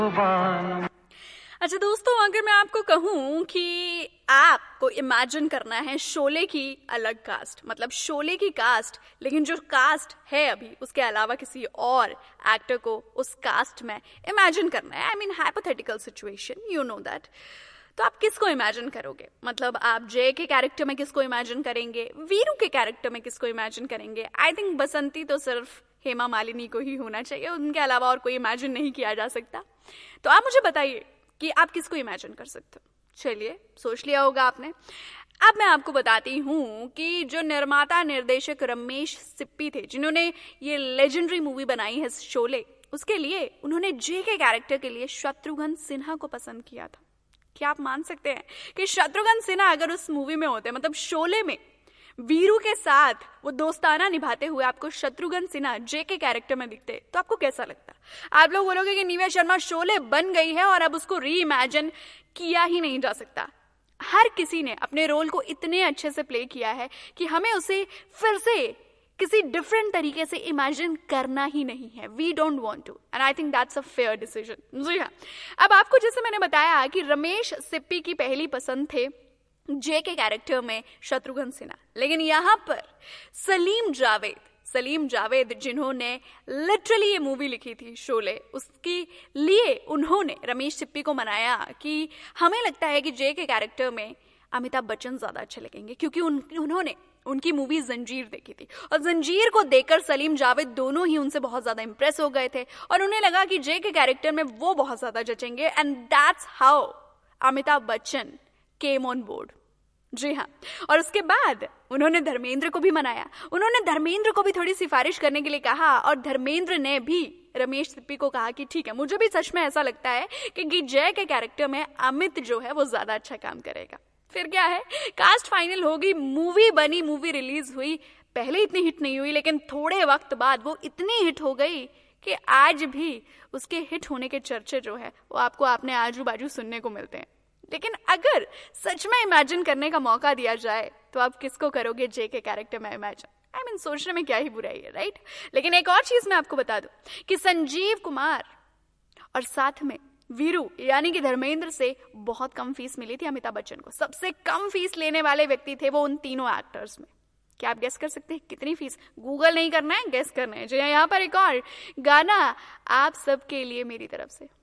अच्छा दोस्तों, अगर मैं आपको कहूं कि आपको इमेजिन करना है शोले की अलग कास्ट, मतलब शोले की कास्ट, लेकिन जो कास्ट है अभी उसके अलावा किसी और एक्टर को उस कास्ट में इमेजिन करना है, I mean hypothetical situation, you know that, तो आप किसको इमेजिन करोगे? मतलब आप जय के कैरेक्टर में किसको इमेजिन करेंगे, वीरू के कैरेक्टर में किसको इमेजिन करेंगे? आई थिंक बसंती तो सिर्फ हेमा मालिनी को ही होना चाहिए, उनके अलावा और कोई इमेजिन नहीं किया जा सकता। तो आप मुझे बताइए कि आप किसको इमेजिन कर सकते हो। चलिए, सोच लिया होगा आपने। अब मैं आपको बताती हूँ कि जो निर्माता निर्देशक रमेश सिप्पी थे, जिन्होंने ये लेजेंडरी मूवी बनाई है शोले, उसके लिए उन्होंने जे के कैरेक्टर के लिए शत्रुघ्न सिन्हा को पसंद किया था। क्या आप मान सकते हैं कि शत्रुघ्न सिन्हा अगर उस मूवी में होते, मतलब शोले में वीरू के साथ वो दोस्ताना निभाते हुए आपको शत्रुघ्न सिन्हा जे के कैरेक्टर में दिखते, तो आपको कैसा लगता? आप लोग बोलोगे कि निव्या शर्मा शोले बन गई है और अब उसको री इमेजिन किया ही नहीं जा सकता। हर किसी ने अपने रोल को इतने अच्छे से प्ले किया है कि हमें उसे फिर से किसी डिफरेंट तरीके से इमेजिन करना ही नहीं है। We don't want to, and I think that's a fair decision. जी हाँ, अब आपको जैसे मैंने बताया कि रमेश सिप्पी की पहली पसंद थे जे के कैरेक्टर में शत्रुघ्न सिन्हा, लेकिन यहां पर सलीम जावेद जिन्होंने लिटरली ये मूवी लिखी थी शोले, उसके लिए उन्होंने रमेश सिप्पी को मनाया कि हमें लगता है कि जे के कैरेक्टर में अमिताभ बच्चन ज्यादा अच्छे लगेंगे, क्योंकि उन्होंने उनकी मूवी जंजीर देखी थी और जंजीर को देखकर सलीम जावेद दोनों ही उनसे बहुत ज्यादा इंप्रेस हो गए थे और उन्हें लगा कि जे के कैरेक्टर में वो बहुत ज्यादा जचेंगे, and that's how Amitabh Bachchan came on board. जी हाँ, और उसके बाद उन्होंने धर्मेंद्र को भी मनाया, उन्होंने धर्मेंद्र को भी थोड़ी सिफारिश करने के लिए कहा और धर्मेंद्र ने भी रमेश सिप्पी को कहा कि ठीक है, मुझे भी सच में ऐसा लगता है कि जय के कैरेक्टर में अमित जो है वो ज्यादा अच्छा काम करेगा। फिर क्या है, कास्ट फाइनल हो गई, मूवी बनी, मूवी रिलीज हुई। पहले इतनी हिट नहीं हुई, लेकिन थोड़े वक्त बाद वो इतनी हिट हो गई कि आज भी उसके हिट होने के चर्चे जो है वो आपको अपने आजू बाजू सुनने को मिलते हैं। लेकिन अगर सच में इमेजिन करने का मौका दिया जाए तो आप किसको करोगे जे के कैरेक्टर में इमेजिन? आई मीन सोचने में क्या ही बुराई है, राइट? लेकिन एक और चीज मैं आपको बता दूं कि संजीव कुमार और साथ में वीरू यानी कि धर्मेंद्र से बहुत कम फीस मिली थी अमिताभ बच्चन को। सबसे कम फीस लेने वाले व्यक्ति थे वो उन तीनों एक्टर्स में। क्या आप गेस कर सकते हैं कितनी फीस? गूगल नहीं करना है, गेस करना है। जो यहाँ पर एक और गाना आप सबके लिए मेरी तरफ से।